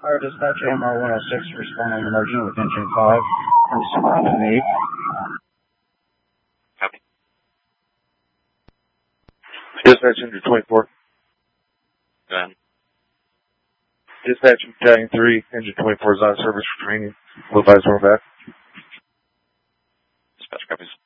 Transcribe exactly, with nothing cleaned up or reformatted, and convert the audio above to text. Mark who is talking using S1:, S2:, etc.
S1: Fire Dispatch A M R one oh six responding emerging with engine five. Respond to me.
S2: Copy.
S3: Dispatch engine twenty-four.
S2: Go ahead.
S3: Dispatch battalion three, engine twenty-four is out of service for training. Will advise we're back.
S2: Dispatch copies.